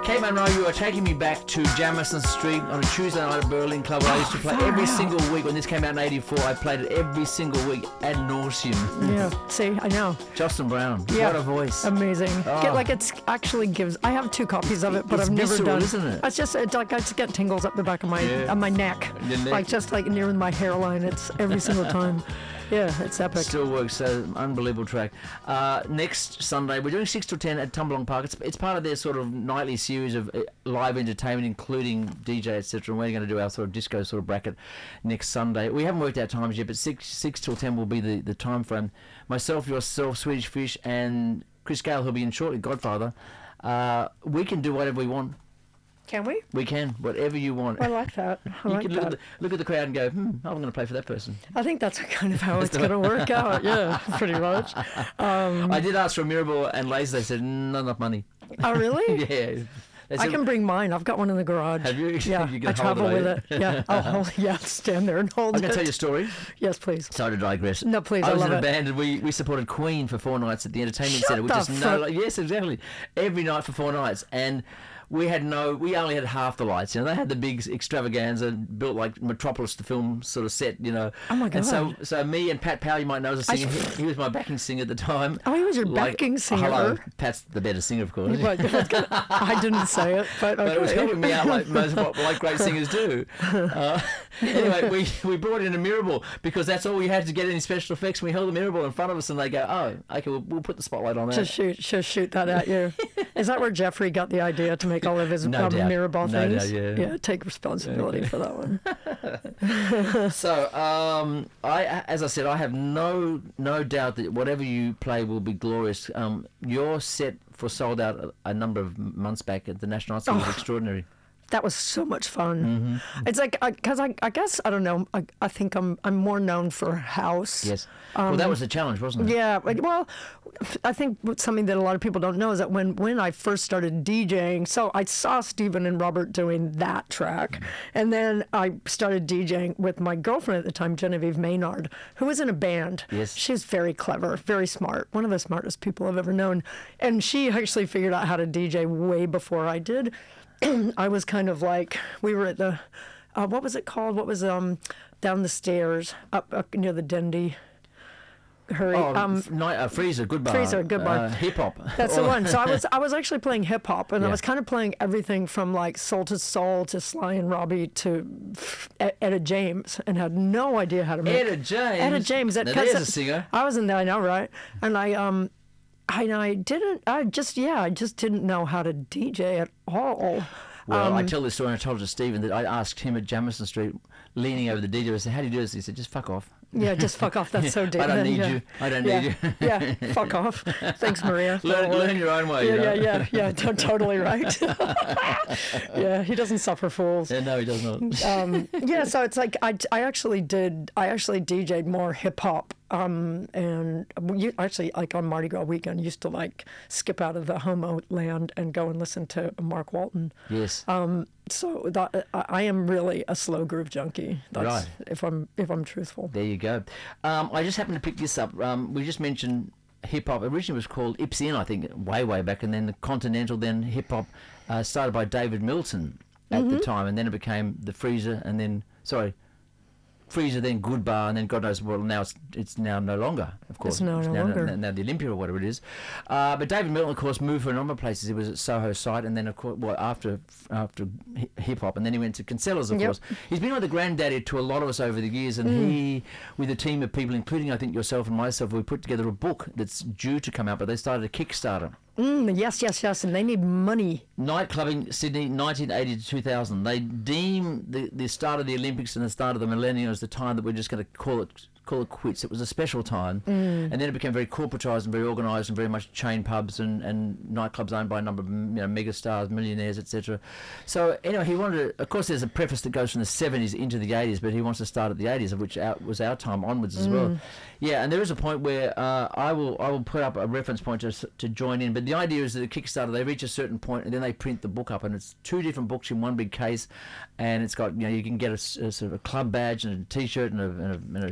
Kate Monroe, you are taking me back to Jamison Street on a Tuesday night at Berlin Club where I used to play every single week. When this came out in 84, I played it every single week ad nauseum. Yeah, see, I know. Jocelyn Brown, Yeah. what a voice. Amazing. Oh. It's actually gives. I have 2 copies of it, but It's I've never visceral, done. isn't it? It's just like I just get tingles up the back of my neck, Your neck. like near my hairline. It's every single time. Yeah, it's epic. Still works, so unbelievable track. Next Sunday, we're doing 6 to 10 at Tumbalong Park. It's part of their sort of nightly series of live entertainment, including DJ, etc. And we're going to do our sort of disco sort of bracket next Sunday. We haven't worked out times yet, but 6 till 10 will be the time frame. Myself, yourself, Swedish Fish, and Chris Gale, who'll be in shortly, Godfather. We can do whatever we want. Can we? We can, whatever you want. I like that. I You like can that. look at the crowd and go, I'm going to play for that person. I think that's kind of how it's going to work out. Yeah, pretty much. I did ask for a Mirabelle and Laser. They said, not enough money. Oh, really? Yeah. They I said, can bring mine. I've got one in the garage. Have you? Yeah, You can I hold travel it, with eh? it. Yeah, I'll stand there and hold I'm it. going to tell you a story. Yes, please. Sorry to digress. No, please, I I was love in a it. band and we supported Queen for 4 nights at the Entertainment Shut Centre, which the is fuck. yes, exactly. Every night for 4 nights. And we only had half the lights. They had the big extravaganza built like Metropolis, the film sort of set, Oh my And God. so me and Pat Powell, you might know as a singer, he was my backing singer at the time. Oh, he was your backing singer? Hello, Pat's the better singer, of course. I didn't say it, but okay. But it was helping me out like great singers do. Anyway, we brought in a Mirabelle because that's all we had to get any special effects. We held the Mirabelle in front of us and they go, oh, okay, we'll put the spotlight on that. Just shoot that at you. Is that where Jeffrey got the idea to make all of his No doubt. Mirabelle No things? doubt, yeah. Take responsibility for that one. So, as I said, I have no doubt that whatever you play will be glorious. Your set for Sold Out a number of months back at the National Arts Centre was extraordinary. That was so much fun. It's like, because I guess, I don't know, I think I'm more known for house. Yes. Well, that was the challenge, wasn't it? Yeah, well, I think something that a lot of people don't know is that when I first started DJing, so I saw Stephen and Robert doing that track, and then I started DJing with my girlfriend at the time, Genevieve Maynard, who was in a band. Yes. She's very clever, very smart, one of the smartest people I've ever known, and she actually figured out how to DJ way before I did. I was kind of like, we were at the, what was it called? What was down the stairs up near the Dendy? Hurry. Freezer, Goodbye. Freezer, Goodbye. Hip hop. That's the one. So I was actually playing hip hop, and I Yeah. was kind of playing everything from like Soul to Soul to Sly and Robbie to Etta James, and had no idea how to make Etta James. Etta James. Now there's a singer. I was in there, I know, right? And I just didn't know how to DJ at all. Well, I tell this story, and I told it to Stephen, that I asked him at Jamison Street, leaning over the DJ, I said, how do you do this? He said, just fuck off. Yeah, just fuck off. That's so deep. I don't need Yeah. you. I don't need you. Yeah, fuck off. Thanks, Maria. Learn your own way. Yeah, totally right. Yeah, he doesn't suffer fools. Yeah, no, he does not. Yeah, so it's like I actually DJ'd more hip hop, and actually like on Mardi Gras weekend used to like skip out of the homo land and go and listen to Mark Walton. Yes. So I am really a slow groove junkie. That's, Right. If I'm truthful. There you go. I just happened to pick this up. We just mentioned hip hop. Originally it was called Ipsy, I think, way back, and then the Continental, then hip hop, started by David Milton at the time, and then it became the Freezer, and then Freezer, then Goodbar, and then God knows what. Now it's now no longer, of course. It's no longer. Now the Olympia or whatever it is. But David Milton, of course, moved for a number of places. He was at Soho Site, and then of course, after hip hop, and then he went to Kinsella's, of course. He's been like the granddaddy to a lot of us over the years, and he, with a team of people, including I think yourself and myself, we put together a book that's due to come out, but they started a Kickstarter. Yes, and they need money. Nightclubbing Sydney, 1980 to 2000. They deem the start of the Olympics and the start of the millennium as the time that we're just going to call it quits. It was a special time, and then it became very corporatised and very organised and very much chain pubs and nightclubs owned by a number of mega stars, millionaires, etc. So anyway, he wanted to, of course there's a preface that goes from the 70s into the 80s, but he wants to start at the 80s, of which was our time onwards as well. Yeah, and there is a point where I will put up a reference point to join in, but the idea is that the Kickstarter, they reach a certain point and then they print the book up, and it's 2 different books in one big case, and it's got, you can get a sort of a club badge and a t-shirt and a obviously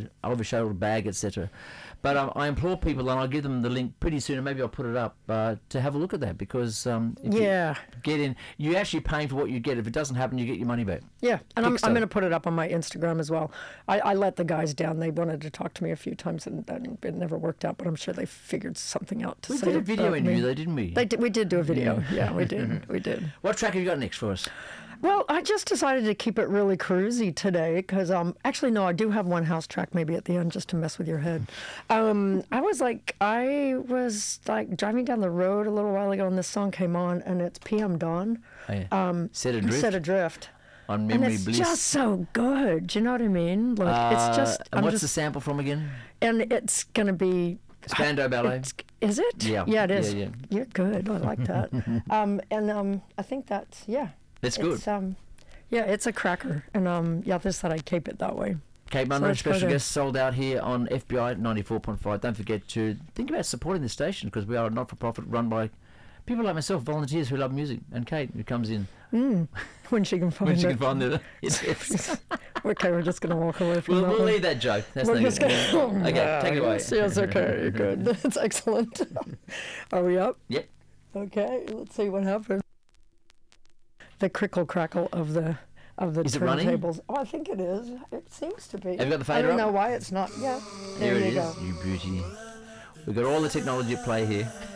a shoulder bag, etc. But I implore people, and I'll give them the link pretty soon, and maybe I'll put it up, to have a look at that, because if Yeah. you get in, you're actually paying for what you get. If it doesn't happen, you get your money back. Yeah, and I'm Kickstarter. going to put it up on my Instagram as well. I let the guys down. They wanted to talk to me a few times, and it never worked out. But I'm sure they figured something out to We say. did a video about interview me. though, didn't we? We did do a video. Yeah, we did. We did. What track have you got next for us? Well, I just decided to keep it really cruisy today because actually no, I do have one house track maybe at the end just to mess with your head. I was like driving down the road a little while ago and this song came on and it's PM Dawn. Oh, yeah. Set Adrift Set Adrift. on And Memory it's Bliss. just so good. Do you know what I mean? Like it's just And I'm what's the just sample from again? and it's gonna be Spandau Ballet. Is it? Yeah. Yeah, it is. Yeah, yeah. You're good. I like that. I think that's That's good. Yeah, it's a cracker, and just thought I'd keep it that way. Kate Munro, let's go special there. guest, sold out here on FBI 94.5. Don't forget to think about supporting the station because we are a not-for-profit run by people like myself, volunteers who love music, and Kate who comes in When she can find when she it. can find the. Okay, we're just gonna walk away from that We'll one. leave that joke. That's We're no just good. gonna. Okay, take it away. Yes, okay, you're good. That's excellent. Are we up? Yep. Okay, let's see what happens. The crickle crackle of the Is it running? turntables. Oh, I think it is. It seems to be. Have you got the I fader don't up? know why it's not. Yeah. There There it you is. go. You beauty. We've got all the technology at play here.